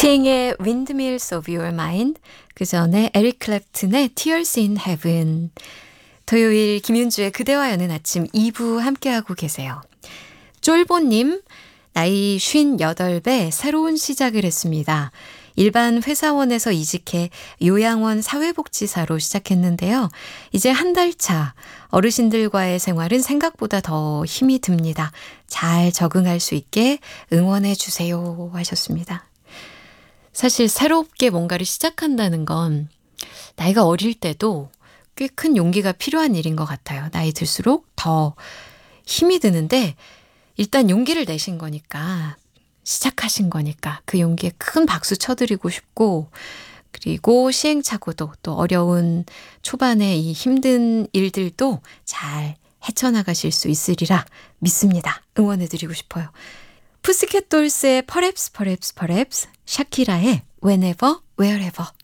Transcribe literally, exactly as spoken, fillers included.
스팅의 Windmills of Your Mind, 그 전에 에릭 클랩튼의 Tears in Heaven. 토요일 김윤주의 그대와 여는 아침 이 부 함께하고 계세요. 쫄보님, 나이 쉰여덟 배 새로운 시작을 했습니다. 일반 회사원에서 이직해 요양원 사회복지사로 시작했는데요. 이제 한 달 차, 어르신들과의 생활은 생각보다 더 힘이 듭니다. 잘 적응할 수 있게 응원해 주세요 하셨습니다. 사실 새롭게 뭔가를 시작한다는 건 나이가 어릴 때도 꽤 큰 용기가 필요한 일인 것 같아요. 나이 들수록 더 힘이 드는데 일단 용기를 내신 거니까, 시작하신 거니까 그 용기에 큰 박수 쳐드리고 싶고, 그리고 시행착오도 또 어려운 초반에 이 힘든 일들도 잘 헤쳐나가실 수 있으리라 믿습니다. 응원해드리고 싶어요. 푸스켓 돌스의 Perhaps, Perhaps, Perhaps, 샤키라의 Whenever, Wherever.